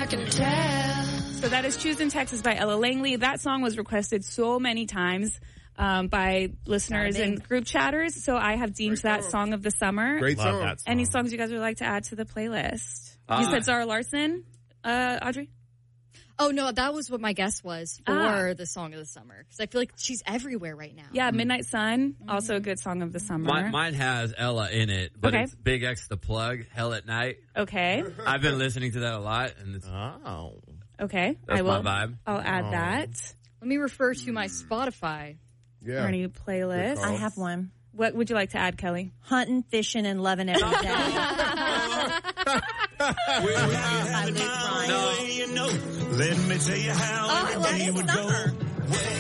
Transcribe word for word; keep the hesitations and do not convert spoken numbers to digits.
I can tell. So that is Choosing Texas by Ella Langley. That song was requested so many times um, by listeners and group chatters. So I have deemed that song of the summer. Great Love song. that song. Any songs you guys would like to add to the playlist? Uh, you said Zara Larsson, uh, Audrey? Oh, no, that was what my guess was for Ah. the song of the summer. Because I feel like she's everywhere right now. Yeah, Midnight Sun, also a good song of the summer. Mine, mine has Ella in it, but Okay. it's Big X the Plug, Hell at Night. Okay, I've been listening to that a lot, and it's, Oh. okay. that's I will. my vibe. I'll add Oh. that. Let me refer to my Spotify. Yeah. Our new playlist. Good call. I have one. What would you like to add, Kelly? Hunting, fishing, and loving every day. By Luke Bryan. No. You know, let me tell you how Oh, the well, day it's would summer. go.